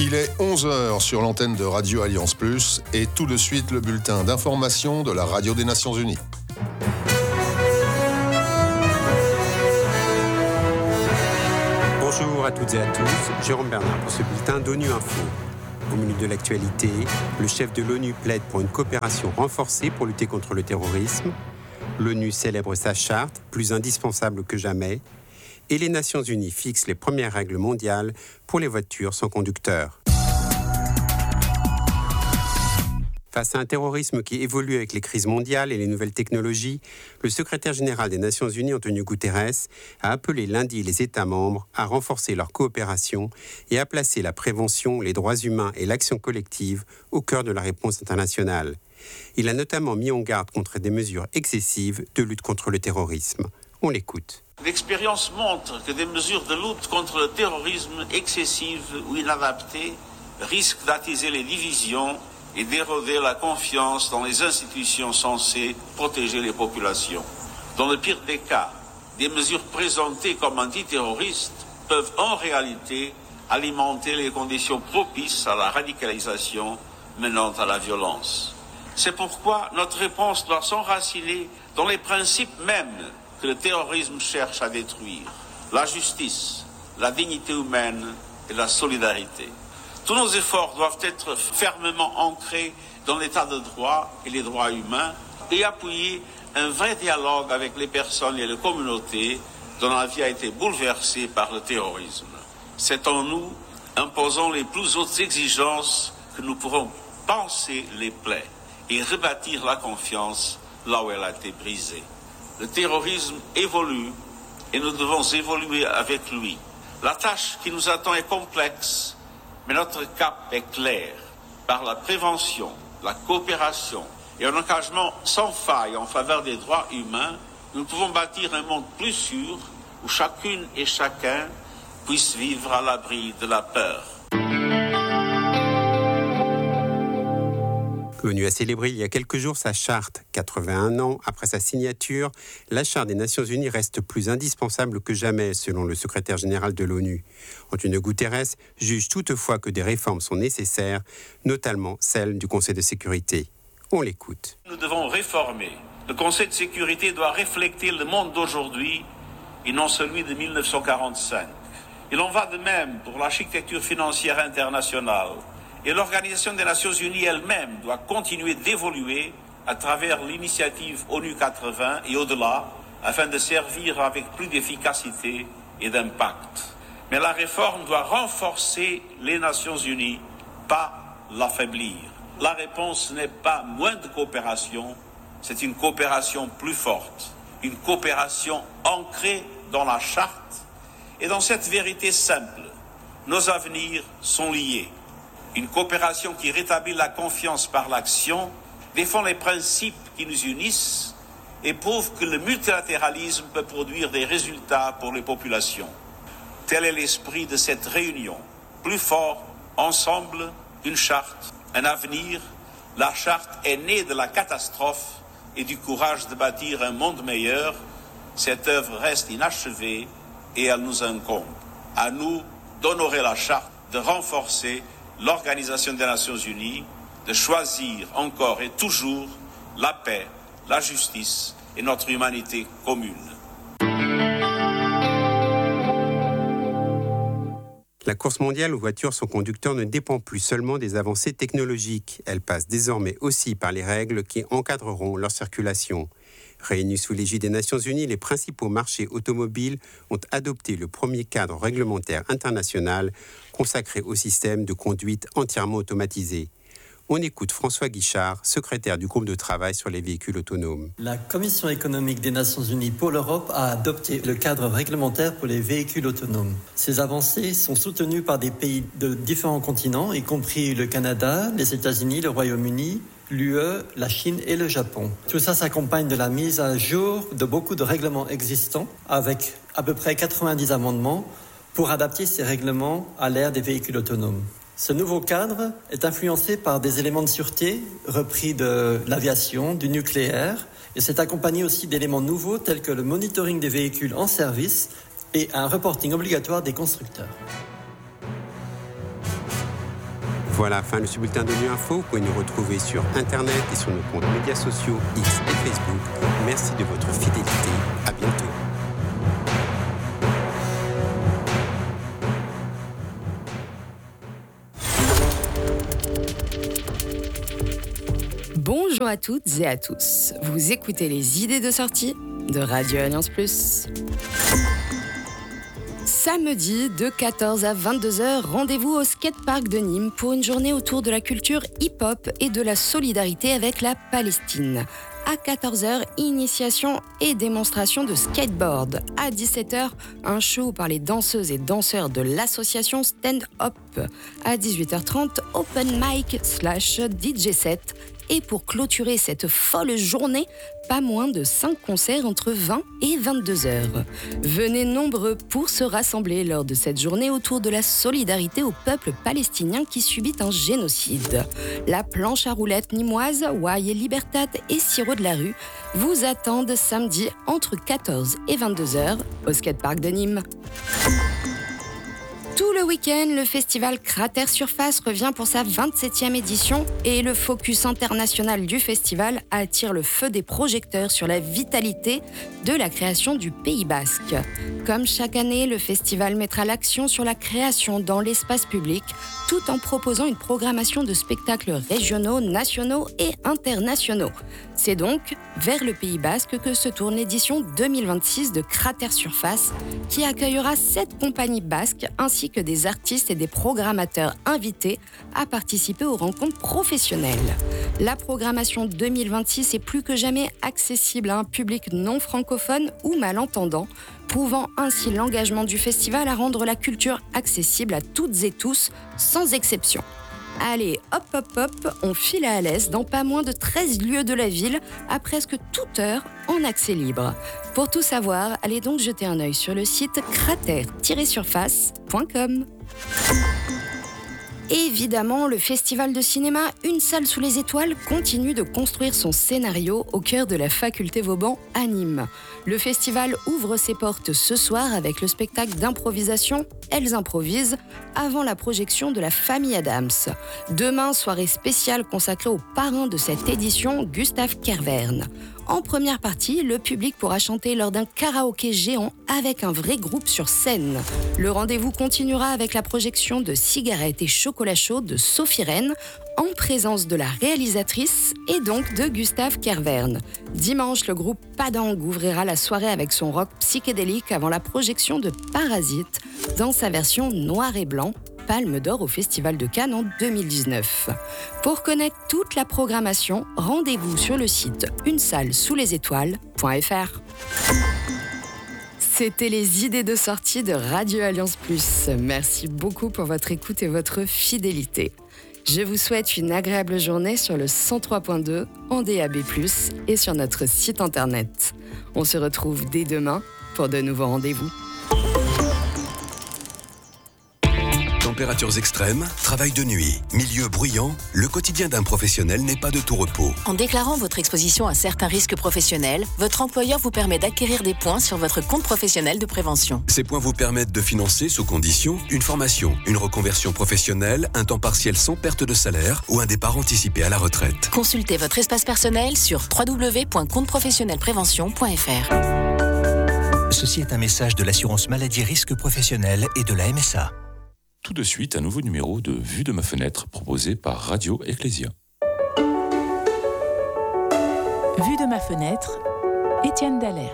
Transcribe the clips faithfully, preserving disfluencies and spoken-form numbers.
Il est onze heures sur l'antenne de Radio Alliance Plus et tout de suite le bulletin d'information de la Radio des Nations Unies. Bonjour à toutes et à tous, Jérôme Bernard pour ce bulletin d'ONU Info. Au menu de l'actualité, le chef de l'ONU plaide pour une coopération renforcée pour lutter contre le terrorisme. L'ONU célèbre sa charte, plus indispensable que jamais. Et les Nations Unies fixent les premières règles mondiales pour les voitures sans conducteur. Face à un terrorisme qui évolue avec les crises mondiales et les nouvelles technologies, le secrétaire général des Nations Unies, Antonio Guterres, a appelé lundi les États membres à renforcer leur coopération et à placer la prévention, les droits humains et l'action collective au cœur de la réponse internationale. Il a notamment mis en garde contre des mesures excessives de lutte contre le terrorisme. On l'écoute. L'expérience montre que des mesures de lutte contre le terrorisme excessives ou inadaptées risquent d'attiser les divisions et d'éroder la confiance dans les institutions censées protéger les populations. Dans le pire des cas, des mesures présentées comme antiterroristes peuvent en réalité alimenter les conditions propices à la radicalisation menant à la violence. C'est pourquoi notre réponse doit s'enraciner dans les principes mêmes que le terrorisme cherche à détruire: la justice, la dignité humaine et la solidarité. Tous nos efforts doivent être fermement ancrés dans l'état de droit et les droits humains et appuyer un vrai dialogue avec les personnes et les communautés dont la vie a été bouleversée par le terrorisme. C'est en nous, imposant les plus hautes exigences, que nous pourrons panser les plaies et rebâtir la confiance là où elle a été brisée. Le terrorisme évolue et nous devons évoluer avec lui. La tâche qui nous attend est complexe, mais notre cap est clair. Par la prévention, la coopération et un engagement sans faille en faveur des droits humains, nous pouvons bâtir un monde plus sûr où chacune et chacun puisse vivre à l'abri de la peur. L'ONU a célébré il y a quelques jours sa charte. quatre-vingt-un ans après sa signature, la charte des Nations Unies reste plus indispensable que jamais, selon le secrétaire général de l'ONU. Antonio Guterres juge toutefois que des réformes sont nécessaires, notamment celles du Conseil de sécurité. On l'écoute. Nous devons réformer. Le Conseil de sécurité doit refléter le monde d'aujourd'hui et non celui de mille neuf cent quarante-cinq. Il en va de même pour l'architecture financière internationale. Et l'Organisation des Nations Unies elle-même doit continuer d'évoluer à travers l'initiative ONU quatre-vingts et au-delà, afin de servir avec plus d'efficacité et d'impact. Mais la réforme doit renforcer les Nations Unies, pas l'affaiblir. La réponse n'est pas moins de coopération, c'est une coopération plus forte, une coopération ancrée dans la charte et dans cette vérité simple: nos avenirs sont liés. Une coopération qui rétablit la confiance par l'action, défend les principes qui nous unissent et prouve que le multilatéralisme peut produire des résultats pour les populations. Tel est l'esprit de cette réunion. Plus fort, ensemble, une charte, un avenir. La charte est née de la catastrophe et du courage de bâtir un monde meilleur. Cette œuvre reste inachevée et elle nous incombe. À nous d'honorer la charte, de renforcer l'Organisation des Nations Unies, de choisir encore et toujours la paix, la justice et notre humanité commune. La course mondiale aux voitures sans conducteur ne dépend plus seulement des avancées technologiques. Elle passe désormais aussi par les règles qui encadreront leur circulation. Réunis sous l'égide des Nations Unies, les principaux marchés automobiles ont adopté le premier cadre réglementaire international consacré au système de conduite entièrement automatisé. On écoute François Guichard, secrétaire du groupe de travail sur les véhicules autonomes. La Commission économique des Nations Unies pour l'Europe a adopté le cadre réglementaire pour les véhicules autonomes. Ces avancées sont soutenues par des pays de différents continents, y compris le Canada, les États-Unis, le Royaume-Uni, l'U E, la Chine et le Japon. Tout ça s'accompagne de la mise à jour de beaucoup de règlements existants, avec à peu près quatre-vingt-dix amendements, pour adapter ces règlements à l'ère des véhicules autonomes. Ce nouveau cadre est influencé par des éléments de sûreté repris de l'aviation, du nucléaire, et c'est accompagné aussi d'éléments nouveaux tels que le monitoring des véhicules en service et un reporting obligatoire des constructeurs. Voilà, fin de ce bulletin de Nu Info. Vous pouvez nous retrouver sur Internet et sur nos comptes médias sociaux X et Facebook. Merci de votre fidélité. À bientôt. Bonjour à toutes et à tous. Vous écoutez les idées de sortie de Radio Alliance Plus. Samedi, de quatorze à vingt-deux heures, rendez-vous au skatepark de Nîmes pour une journée autour de la culture hip-hop et de la solidarité avec la Palestine. À quatorze heures, initiation et démonstration de skateboard. À dix-sept heures, un show par les danseuses et danseurs de l'association Stand Up. À dix-huit heures trente, open mic slash D J set. Et pour clôturer cette folle journée, pas moins de cinq concerts entre vingt et vingt-deux heures. Venez nombreux pour se rassembler lors de cette journée autour de la solidarité au peuple palestinien qui subit un génocide. La planche à roulettes nîmoise, Wai et Libertad et Sirop de la Rue vous attendent samedi entre quatorze et vingt-deux heures au skatepark de Nîmes. Tout le week-end, le festival Cratère Surface revient pour sa vingt-septième édition et le focus international du festival attire le feu des projecteurs sur la vitalité de la création du Pays Basque. Comme chaque année, le festival mettra l'accent sur la création dans l'espace public tout en proposant une programmation de spectacles régionaux, nationaux et internationaux. C'est donc vers le Pays Basque que se tourne l'édition deux mille vingt-six de Cratère Surface qui accueillera sept compagnies basques ainsi que des artistes et des programmateurs invités à participer aux rencontres professionnelles. La programmation deux mille vingt-six est plus que jamais accessible à un public non francophone ou malentendant, prouvant ainsi l'engagement du festival à rendre la culture accessible à toutes et tous, sans exception. Allez, hop hop hop, on file à Alès dans pas moins de treize lieux de la ville, à presque toute heure en accès libre. Pour tout savoir, allez donc jeter un œil sur le site cratère tiret surface point com. Évidemment, le festival de cinéma Une salle sous les étoiles continue de construire son scénario au cœur de la faculté Vauban à Nîmes. Le festival ouvre ses portes ce soir avec le spectacle d'improvisation Elles improvisent avant la projection de La Famille Adams. Demain, soirée spéciale consacrée au parrain de cette édition, Gustave Kervern. En première partie, le public pourra chanter lors d'un karaoké géant avec un vrai groupe sur scène. Le rendez-vous continuera avec la projection de Cigarettes et chocolat chaud de Sophie Rennes, en présence de la réalisatrice et donc de Gustave Kervern. Dimanche, le groupe Padang ouvrira la soirée avec son rock psychédélique avant la projection de Parasite dans sa version noir et blanc, Palme d'Or au Festival de Cannes en deux mille dix-neuf. Pour connaître toute la programmation, rendez-vous sur le site une salle sous les étoiles point f r. C'était les idées de sortie de Radio Alliance Plus. Merci beaucoup pour votre écoute et votre fidélité. Je vous souhaite une agréable journée sur le cent trois point deux en D A B plus, et sur notre site internet. On se retrouve dès demain pour de nouveaux rendez-vous. Températures extrêmes, travail de nuit, milieu bruyant, le quotidien d'un professionnel n'est pas de tout repos. En déclarant votre exposition à certains risques professionnels, votre employeur vous permet d'acquérir des points sur votre compte professionnel de prévention. Ces points vous permettent de financer, sous condition, une formation, une reconversion professionnelle, un temps partiel sans perte de salaire ou un départ anticipé à la retraite. Consultez votre espace personnel sur w w w point compte professionnel prévention point f r. Ceci est un message de l'assurance maladie risque professionnel et de la M S A. Tout de suite, un nouveau numéro de Vue de ma fenêtre proposé par Radio Ecclésia. Vue de ma fenêtre, Étienne Dallaire.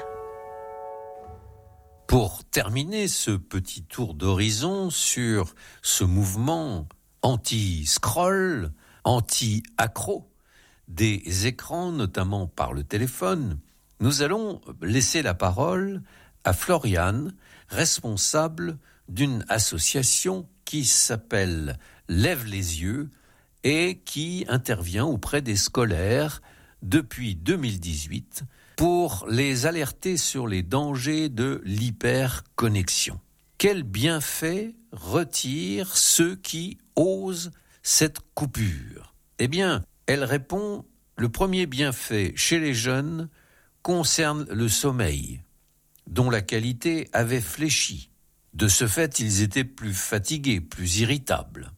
Pour terminer ce petit tour d'horizon sur ce mouvement anti-scroll, anti-accro des écrans, notamment par le téléphone, nous allons laisser la parole à Floriane, responsable d'une association qui s'appelle Lève les yeux et qui intervient auprès des scolaires depuis deux mille dix-huit pour les alerter sur les dangers de l'hyperconnexion. Quels bienfaits retirent ceux qui osent cette coupure ? Eh bien, elle répond, le premier bienfait chez les jeunes concerne le sommeil, dont la qualité avait fléchi. De ce fait, ils étaient plus fatigués, plus irritables.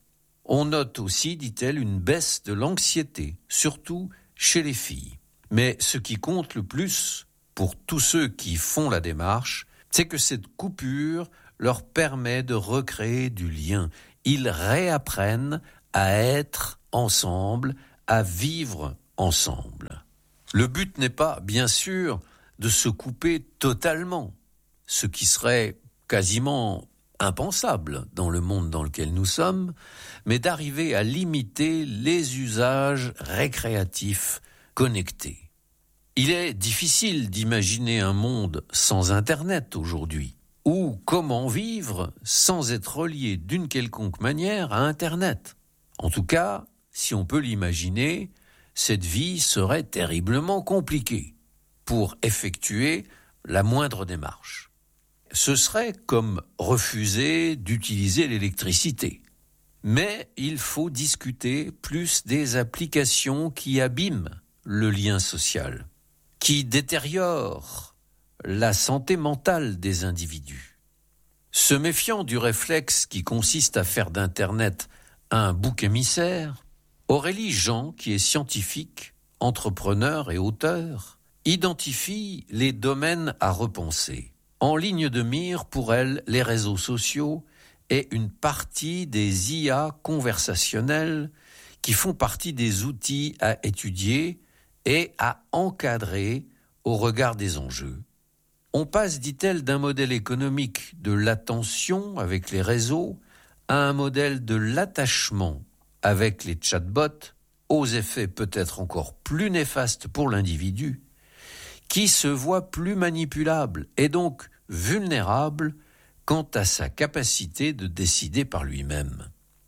On note aussi, dit-elle, une baisse de l'anxiété, surtout chez les filles. Mais ce qui compte le plus pour tous ceux qui font la démarche, c'est que cette coupure leur permet de recréer du lien. Ils réapprennent à être ensemble, à vivre ensemble. Le but n'est pas, bien sûr, de se couper totalement, ce qui serait quasiment impensable dans le monde dans lequel nous sommes, mais d'arriver à limiter les usages récréatifs connectés. Il est difficile d'imaginer un monde sans Internet aujourd'hui, ou comment vivre sans être relié d'une quelconque manière à Internet. En tout cas, si on peut l'imaginer, cette vie serait terriblement compliquée pour effectuer la moindre démarche. Ce serait comme refuser d'utiliser l'électricité. Mais il faut discuter plus des applications qui abîment le lien social, qui détériorent la santé mentale des individus. Se méfiant du réflexe qui consiste à faire d'Internet un bouc émissaire, Aurélie Jean, qui est scientifique, entrepreneur et auteur, identifie les domaines à repenser. En ligne de mire pour elle, les réseaux sociaux et une partie des I A conversationnels qui font partie des outils à étudier et à encadrer au regard des enjeux. On passe, dit-elle, d'un modèle économique de l'attention avec les réseaux à un modèle de l'attachement avec les chatbots, aux effets peut-être encore plus néfastes pour l'individu, qui se voit plus manipulable et donc vulnérable quant à sa capacité de décider par lui-même.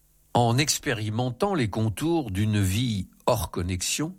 En expérimentant les contours d'une vie hors connexion,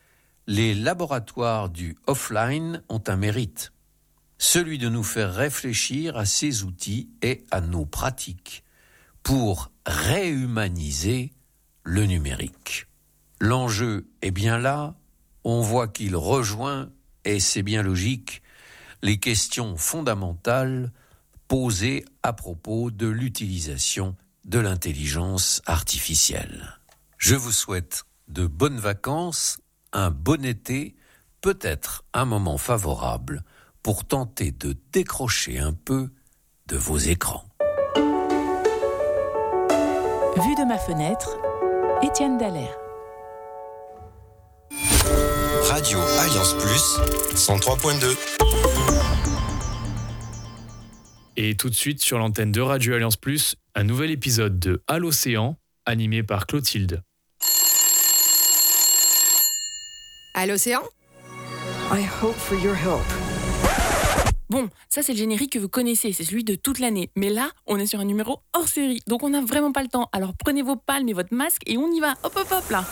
les laboratoires du offline ont un mérite, celui de nous faire réfléchir à ces outils et à nos pratiques pour réhumaniser le numérique. L'enjeu est bien là, on voit qu'il rejoint, et c'est bien logique, les questions fondamentales posées à propos de l'utilisation de l'intelligence artificielle. Je vous souhaite de bonnes vacances, un bon été, peut-être un moment favorable pour tenter de décrocher un peu de vos écrans. Vue de ma fenêtre, Étienne Dallaire. Radio Alliance Plus, cent trois point deux. Et tout de suite sur l'antenne de Radio Alliance Plus, un nouvel épisode de À l'océan, animé par Clotilde. À l'océan? I hope for your help. Bon, ça c'est le générique que vous connaissez, c'est celui de toute l'année. Mais là, on est sur un numéro hors série, donc on n'a vraiment pas le temps. Alors prenez vos palmes et votre masque et on y va. Hop hop hop là.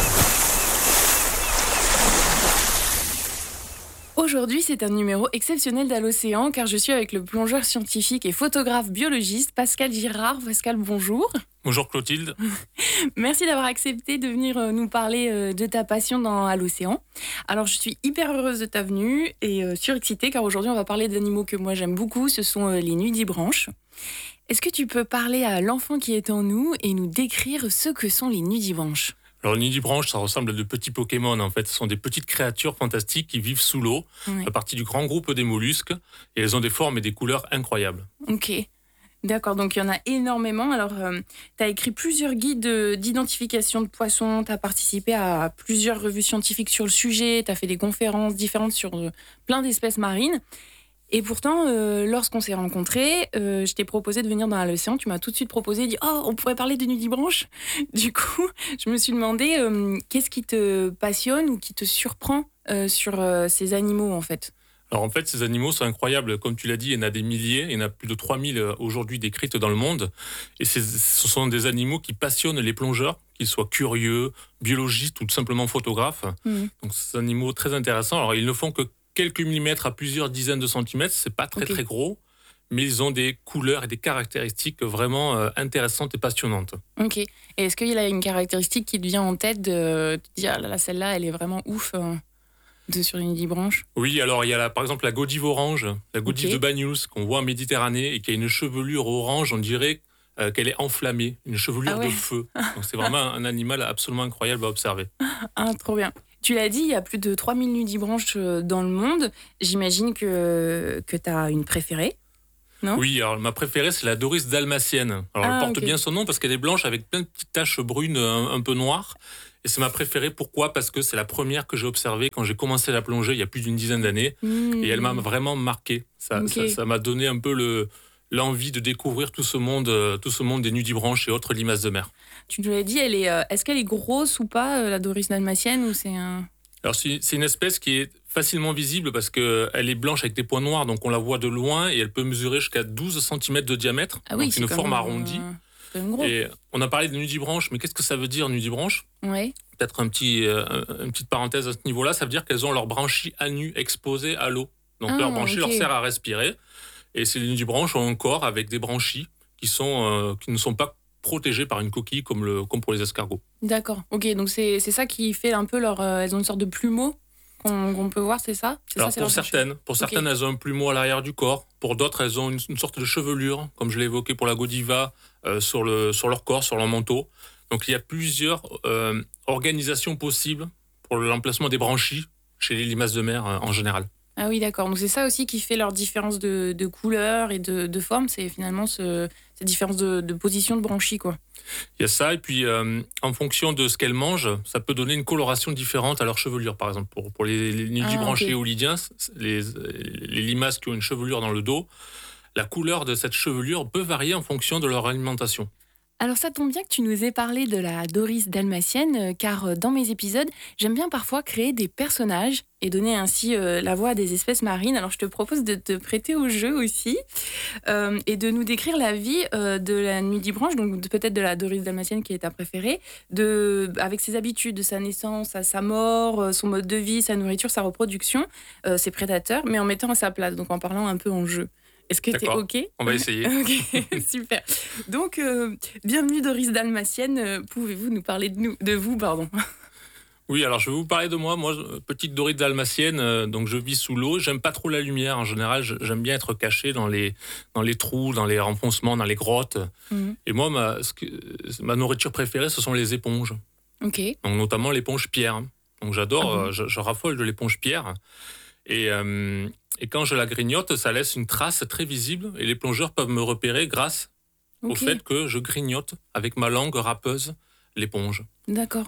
Aujourd'hui, c'est un numéro exceptionnel d'À l'océan car je suis avec le plongeur scientifique et photographe biologiste Pascal Girard. Pascal, bonjour. Bonjour Clotilde. Merci d'avoir accepté de venir nous parler de ta passion dans À l'océan. Alors, je suis hyper heureuse de ta venue et surexcitée car aujourd'hui, on va parler d'animaux que moi j'aime beaucoup. Ce sont les nudibranches. Est-ce que tu peux parler à l'enfant qui est en nous et nous décrire ce que sont les nudibranches ? Alors, les nudibranches, ça ressemble à de petits Pokémon, en fait. Ce sont des petites créatures fantastiques qui vivent sous l'eau, ouais. à partir du grand groupe des mollusques, et elles ont des formes et des couleurs incroyables. Ok, d'accord, donc il y en a énormément. Alors, euh, tu as écrit plusieurs guides d'identification de poissons, tu as participé à plusieurs revues scientifiques sur le sujet, tu as fait des conférences différentes sur euh, plein d'espèces marines. Et pourtant, euh, lorsqu'on s'est rencontrés, euh, je t'ai proposé de venir dans À l'océan. Tu m'as tout de suite proposé, dit « Oh, on pourrait parler de nudibranches ?» Du coup, je me suis demandé euh, qu'est-ce qui te passionne ou qui te surprend euh, sur euh, ces animaux, en fait. Alors en fait, ces animaux sont incroyables. Comme tu l'as dit, il y en a des milliers. Il y en a plus de trois mille aujourd'hui décrites dans le monde. Et ce sont des animaux qui passionnent les plongeurs, qu'ils soient curieux, biologistes ou tout simplement photographes. Mmh. Donc, c'est des animaux très intéressants. Alors, ils ne font que quelques millimètres à plusieurs dizaines de centimètres, c'est pas très okay. très gros, mais ils ont des couleurs et des caractéristiques vraiment euh, intéressantes et passionnantes. Ok. Et est-ce qu'il y a une caractéristique qui te vient en tête de te dire ah là, celle-là, elle est vraiment ouf euh, de, sur les nudibranches ? Oui, alors il y a la, par exemple la godive orange, la godive okay. de Banyuls qu'on voit en Méditerranée et qui a une chevelure orange, on dirait euh, qu'elle est enflammée, une chevelure Ah ouais. de feu. Donc c'est vraiment un animal absolument incroyable à observer. Ah, trop bien. Tu l'as dit, il y a plus de trois mille nudibranches dans le monde. J'imagine que, que tu as une préférée, non ? Oui, alors ma préférée, c'est la Doris dalmatienne. Alors Ah, elle porte ok. bien son nom parce qu'elle est blanche avec plein de petites taches brunes un, un peu noires. Et c'est ma préférée. Pourquoi ? Parce que c'est la première que j'ai observée quand j'ai commencé la plongée il y a plus d'une dizaine d'années. Mmh. Et elle m'a vraiment marqué. Ça, Ok. ça, ça m'a donné un peu le, l'envie de découvrir tout ce monde, euh, tout ce monde des nudibranches et autres limaces de mer. Tu nous l'as dit, elle est, euh, est-ce qu'elle est grosse ou pas, euh, la Doris dalmatienne, ou c'est un... Alors c'est, c'est une espèce qui est facilement visible parce qu'elle est blanche avec des points noirs, donc on la voit de loin et elle peut mesurer jusqu'à douze centimètres de diamètre. Ah oui, donc c'est une quand forme même, arrondie. euh, c'est quand même gros. Et on a parlé de nudibranche, mais qu'est-ce que ça veut dire nudibranche ? Ouais. Peut-être un petit, euh, une petite parenthèse à ce niveau-là, ça veut dire qu'elles ont leurs branchies à nu exposées à l'eau. Donc Ah, leur branchie ok. leur sert à respirer. Et ces nudibranches ont un corps avec des branchies qui, sont, euh, qui ne sont pas protégées par une coquille comme, le, comme pour les escargots. D'accord. Ok, donc c'est, c'est ça qui fait un peu leur... euh, elles ont une sorte de plumeau qu'on, qu'on peut voir, c'est ça, c'est Alors ça, c'est pour leur branchie. certaines, pour Ok. certaines, elles ont un plumeau à l'arrière du corps. Pour d'autres, elles ont une, une sorte de chevelure, comme je l'ai évoqué pour la Godiva, euh, sur, le, sur leur corps, sur leur manteau. Donc il y a plusieurs euh, organisations possibles pour l'emplacement des branchies chez les limaces de mer euh, en général. Ah oui, d'accord. Donc c'est ça aussi qui fait leur différence de, de couleur et de, de forme, c'est finalement ce, cette différence de, de position de branchies, quoi. Il y a ça, et puis euh, en fonction de ce qu'elles mangent, ça peut donner une coloration différente à leur chevelure. Par exemple, pour, pour les, les nudibranchies Ah, ok. éolidiens, les, les limaces qui ont une chevelure dans le dos, la couleur de cette chevelure peut varier en fonction de leur alimentation. Alors ça tombe bien que tu nous aies parlé de la Doris dalmatienne, euh, car euh, dans mes épisodes, j'aime bien parfois créer des personnages et donner ainsi euh, la voix à des espèces marines. Alors je te propose de te prêter au jeu aussi euh, et de nous décrire la vie euh, de la nudibranche, donc de- peut-être de la Doris dalmatienne qui est ta préférée, de, avec ses habitudes, de sa naissance à sa mort, euh, son mode de vie, sa nourriture, sa reproduction, euh, ses prédateurs, mais en mettant à sa place, donc en parlant un peu en jeu. Est-ce que tu es D'accord. OK ? On va essayer. Ok, super. Donc, euh, bienvenue Doris dalmatienne. Euh, Pouvez-vous nous parler de, nous, de vous, pardon ? Oui, alors je vais vous parler de moi. Moi, je- petite Doris dalmatienne, euh, donc je vis sous l'eau. J'aime pas trop la lumière en général. Je- J'aime bien être caché dans les, dans les trous, dans les renfoncements, dans les grottes. Mhm. Et moi, ma, ce que- ma nourriture préférée, ce sont les éponges. Ok. Donc notamment l'éponge pierre. Donc j'adore, Ah bon euh, je, je raffole de l'éponge pierre. Et, euh, et quand je la grignote, ça laisse une trace très visible et les plongeurs peuvent me repérer grâce au Ok. fait que je grignote avec ma langue râpeuse l'éponge. D'accord.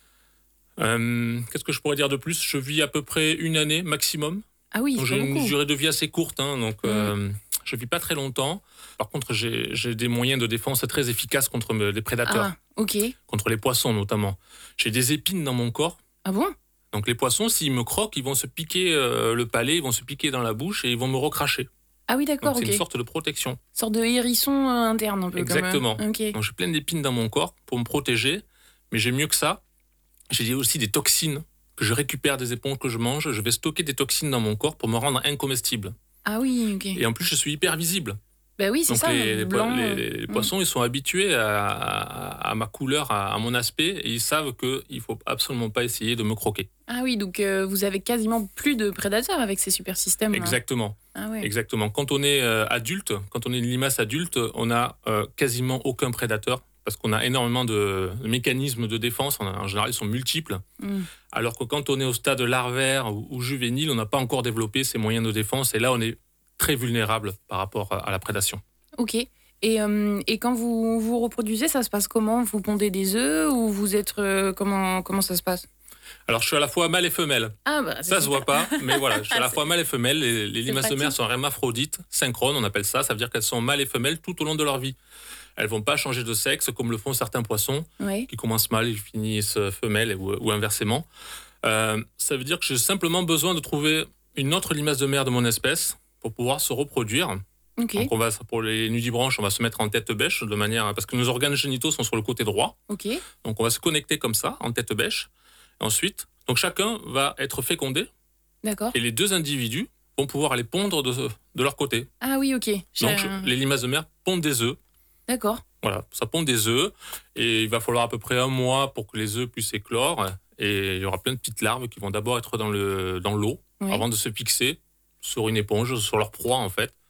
Euh, qu'est-ce que je pourrais dire de plus ? Je vis à peu près une année maximum. Ah oui, Donc, c'est j'ai pas une beaucoup. durée de vie assez courte, hein, donc euh, je vis pas très longtemps. Par contre, j'ai j'ai des moyens de défense très efficaces contre me- les prédateurs, Ah, ok. contre les poissons notamment. J'ai des épines dans mon corps. Ah bon ? Donc les poissons, s'ils me croquent, ils vont se piquer euh, le palais, ils vont se piquer dans la bouche et ils vont me recracher. Ah oui, d'accord, Donc c'est ok. une sorte de protection. Sorte de hérisson euh, interne un peu. Exactement. Comme, euh, ok. Donc j'ai plein d'épines dans mon corps pour me protéger, mais j'ai mieux que ça. J'ai aussi des toxines que je récupère des éponges que je mange. Je vais stocker des toxines dans mon corps pour me rendre incomestible. Ah oui, ok. Et en plus, je suis hyper visible. Bah oui, c'est Donc ça. les, le les blanc, po- les- euh, les mm. poissons, ils sont habitués à, à- à ma couleur, à, à mon aspect, et ils savent qu'il ne faut absolument pas essayer de me croquer. Ah oui, donc euh, vous avez quasiment plus de prédateurs avec ces super systèmes. Exactement. Ah ouais. Exactement. Quand on est euh, adulte, quand on est une limace adulte, on n'a euh, quasiment aucun prédateur parce qu'on a énormément de, de mécanismes de défense. On a- en général, ils sont multiples. Mm. Alors que quand on est au stade larvaire ou, ou juvénile, on n'a pas encore développé ces moyens de défense. Et là, on est très vulnérable par rapport à, à la prédation. Ok. Et, euh, et quand vous vous reproduisez, ça se passe comment ? Vous pondez des œufs ou vous êtes euh, comment comment ça se passe ? Alors, je suis à la fois mâle et femelle. Ah bah c'est Ça se super. voit pas, mais voilà, je suis à la C'est- fois mâle et femelle. Les, les c'est limaces de mer pratique. sont hermaphrodites, synchrones, on appelle ça. Ça veut dire qu'elles sont mâles et femelles tout au long de leur vie. Elles vont pas changer de sexe comme le font certains poissons Ouais. qui commencent mâles et finissent femelles ou, ou inversement. Euh, ça veut dire que j'ai simplement besoin de trouver une autre limace de mer de mon espèce pour pouvoir se reproduire. Ok. Donc on va, pour les nudibranches, on va se mettre en tête bêche de manière parce que nos organes génitaux sont sur le côté droit. Ok. Donc on va se connecter comme ça en tête bêche. Ensuite, donc chacun va être fécondé D'accord. et les deux individus vont pouvoir aller pondre de, de leur côté. Ah oui, ok. J'ai Donc un- les limaces de mer pondent des œufs. D'accord. Voilà, ça pond des œufs et il va falloir à peu près un mois pour que les œufs puissent éclore et il y aura plein de petites larves qui vont d'abord être dans le dans l'eau Ouais. avant de se fixer sur une éponge, sur leur proie en fait.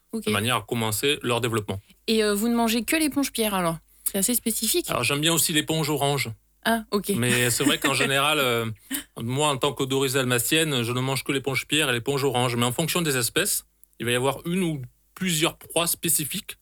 Okay. de manière à commencer leur développement. Et euh, vous ne mangez que l'éponge pierre alors? C'est assez spécifique. Alors j'aime bien aussi l'éponge orange. Ah, ok. Mais c'est vrai qu'en général, euh, moi en tant qu'odorisé almacienne, je ne mange que l'éponge pierre et l'éponge orange. Mais en fonction des espèces, il va y avoir une ou plusieurs proies spécifiques.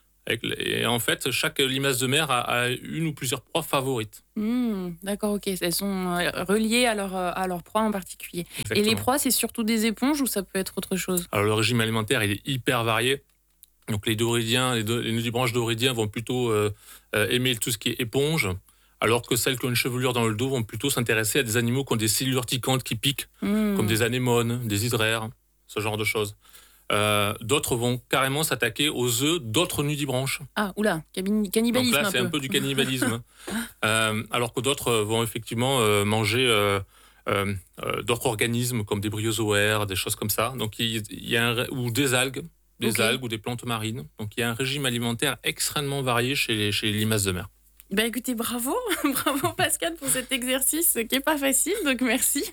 Et en fait, chaque limace de mer a, a une ou plusieurs proies favorites. Mmh, d'accord, ok. Elles sont reliées à leur, à leur proie en particulier. Exactement. Et les proies, c'est surtout des éponges ou ça peut être autre chose? Alors le régime alimentaire, il est hyper varié. Donc les doridiens, les, do, les nudibranches doridiens vont plutôt euh, euh, aimer tout ce qui est éponge, alors que celles qui ont une chevelure dans le dos vont plutôt s'intéresser à des animaux qui ont des cellules urticantes qui piquent, mmh. comme des anémones, des hydraires, ce genre de choses. Euh, d'autres vont carrément s'attaquer aux œufs d'autres nudibranches. Ah, oula, cannibalisme. Donc là, c'est un peu, un peu du cannibalisme. euh, alors que d'autres vont effectivement euh, manger euh, euh, d'autres organismes comme des bryozoaires, des choses comme ça. Donc il, il y a un, ou des algues, des okay. algues ou des plantes marines. Donc il y a un régime alimentaire extrêmement varié chez les, chez les limaces de mer. Ben écoutez, bravo, bravo Pascal pour cet exercice qui est pas facile, donc merci.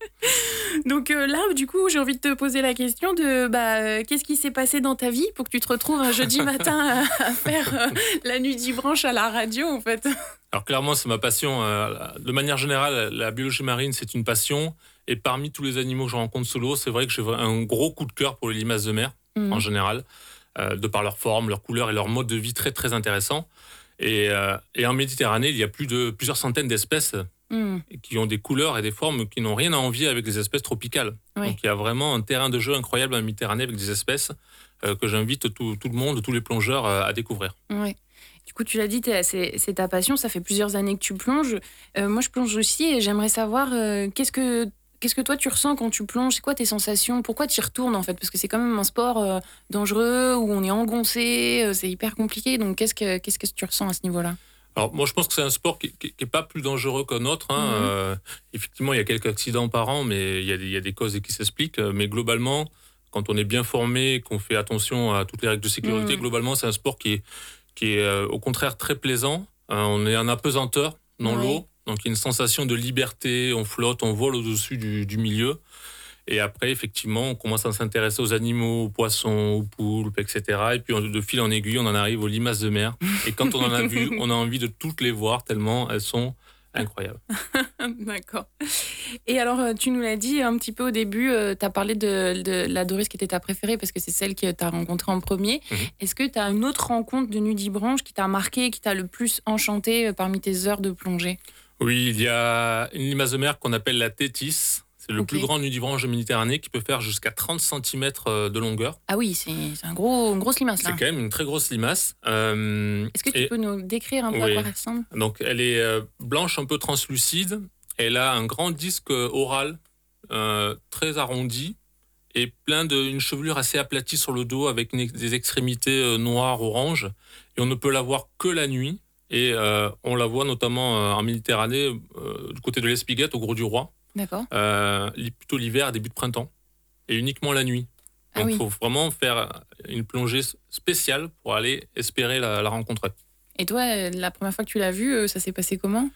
Donc euh, là, du coup, j'ai envie de te poser la question de bah, euh, qu'est-ce qui s'est passé dans ta vie pour que tu te retrouves un jeudi matin à, à faire euh, la nudibranche à la radio, en fait? Alors clairement, c'est ma passion. Euh, de manière générale, la biologie marine, c'est une passion. Et parmi tous les animaux que je rencontre sous l'eau, c'est vrai que j'ai un gros coup de cœur pour les limaces de mer, mmh. en général, euh, de par leur forme, leur couleur et leur mode de vie très, très intéressant. Et, euh, et en Méditerranée, il y a plus de plusieurs centaines d'espèces mmh. qui ont des couleurs et des formes qui n'ont rien à envier avec les espèces tropicales. Oui. Donc il y a vraiment un terrain de jeu incroyable en Méditerranée avec des espèces euh, que j'invite tout, tout le monde, tous les plongeurs euh, à découvrir. Oui. Du coup, tu l'as dit, c'est, c'est ta passion, ça fait plusieurs années que tu plonges. Euh, moi, je plonge aussi et j'aimerais savoir euh, qu'est-ce que... Qu'est-ce que toi tu ressens quand tu plonges? C'est quoi tes sensations? Pourquoi tu y retournes en fait? Parce que c'est quand même un sport euh, dangereux où on est engoncé, euh, c'est hyper compliqué. Donc qu'est-ce que, qu'est-ce que tu ressens à ce niveau-là? Alors moi je pense que c'est un sport qui n'est pas plus dangereux qu'un autre. Hein. Mmh. Euh, effectivement il y a quelques accidents par an, mais il y a des, il y a des causes qui s'expliquent. Mais globalement, quand on est bien formé, qu'on fait attention à toutes les règles de sécurité, mmh. globalement c'est un sport qui est, qui est euh, au contraire très plaisant. Euh, on est en apesanteur dans ouais. l'eau. Donc, il y a une sensation de liberté, on flotte, on vole au-dessus du, du milieu. Et après, effectivement, on commence à s'intéresser aux animaux, aux poissons, aux poulpes, et cetera. Et puis, de fil en aiguille, on en arrive aux limaces de mer. Et quand on en a vu, on a envie de toutes les voir tellement elles sont incroyables. D'accord. Et alors, tu nous l'as dit un petit peu au début, tu as parlé de, de la Doris qui était ta préférée parce que c'est celle que tu as rencontrée en premier. Mmh. Est-ce que tu as une autre rencontre de nudibranche qui t'a marqué, qui t'a le plus enchanté parmi tes heures de plongée? Oui, il y a une limace de mer qu'on appelle la tétis. C'est le okay. plus grand nudibranche de Méditerranée qui peut faire jusqu'à trente centimètres de longueur. Ah oui, c'est, c'est un gros, une grosse limace là. C'est quand même une très grosse limace. Euh, Est-ce que tu et, peux nous décrire un peu oui. à quoi elle ressemble? Donc elle est euh, blanche, un peu translucide. Elle a un grand disque oral euh, très arrondi et plein de, une chevelure assez aplatie sur le dos avec une, des extrémités euh, noires, orange. Et on ne peut la voir que la nuit. Et euh, on la voit notamment euh, en Méditerranée, euh, du côté de l'Espiguette, au Gros du Roi. D'accord. Euh, plutôt l'hiver, début de printemps. Et uniquement la nuit. Donc il ah oui. faut vraiment faire une plongée spéciale pour aller espérer la, la rencontrer. Et toi, la première fois que tu l'as vue, ça s'est passé comment?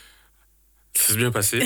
Ça s'est bien passé.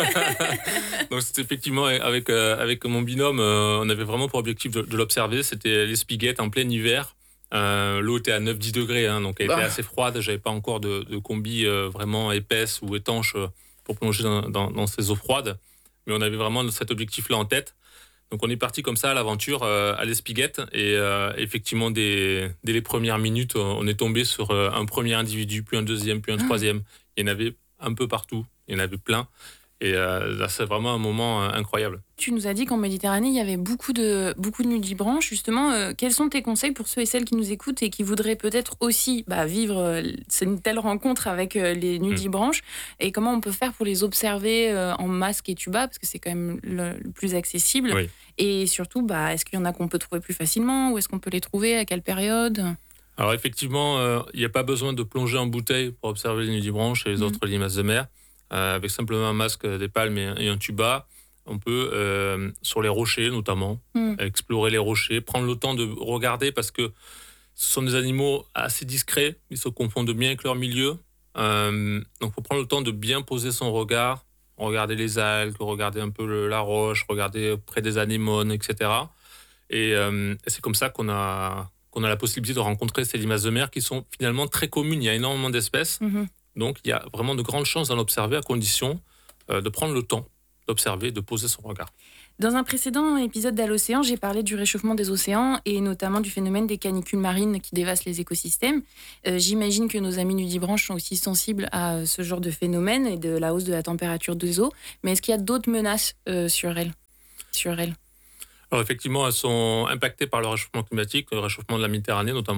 Donc c'était effectivement avec, euh, avec mon binôme, euh, on avait vraiment pour objectif de, de l'observer. C'était l'Espiguette en plein hiver. Euh, l'eau était à neuf dix degrés, hein, donc elle bah. était assez froide. J'avais pas encore de, de combi euh, vraiment épaisse ou étanche euh, pour plonger dans, dans, dans ces eaux froides. Mais on avait vraiment cet objectif-là en tête. Donc on est parti comme ça à l'aventure euh, à l'Espiguette. Et euh, effectivement, dès, dès les premières minutes, on est tombé sur euh, un premier individu, puis un deuxième, puis un troisième. Il y en avait un peu partout, il y en avait plein. Et euh, là, c'est vraiment un moment euh, incroyable. Tu nous as dit qu'en Méditerranée, il y avait beaucoup de, beaucoup de nudibranches. Justement, euh, quels sont tes conseils pour ceux et celles qui nous écoutent et qui voudraient peut-être aussi bah, vivre euh, une telle rencontre avec euh, les nudibranches? Mmh. Et comment on peut faire pour les observer euh, en masque et tuba? Parce que c'est quand même le, le plus accessible. Oui. Et surtout, bah, est-ce qu'il y en a qu'on peut trouver plus facilement? Où est-ce qu'on peut les trouver? À quelle période? Alors effectivement, il euh, n'y a pas besoin de plonger en bouteille pour observer les nudibranches et les mmh. autres limaces de mer. Euh, avec simplement un masque, des palmes et, et un tuba, on peut, euh, sur les rochers notamment, mmh. explorer les rochers, prendre le temps de regarder parce que ce sont des animaux assez discrets, ils se confondent bien avec leur milieu. Euh, donc il faut prendre le temps de bien poser son regard, regarder les algues, regarder un peu le, la roche, regarder près des anémones, et cetera. Et, euh, et c'est comme ça qu'on a, qu'on a la possibilité de rencontrer ces limaces de mer qui sont finalement très communes. Il y a énormément d'espèces. Mm-hmm. Donc, il y a vraiment de grandes chances d'en observer à condition euh, de prendre le temps d'observer, de poser son regard. Dans un précédent épisode d'Allocéan, j'ai parlé du réchauffement des océans et notamment du phénomène des canicules marines qui dévastent les écosystèmes. Euh, j'imagine que nos amis nudibranches sont aussi sensibles à ce genre de phénomène et de la hausse de la température des eaux. Mais est-ce qu'il y a d'autres menaces euh, sur elles, sur elles Alors effectivement, elles sont impactées par le réchauffement climatique, le réchauffement de la Méditerranée notamment.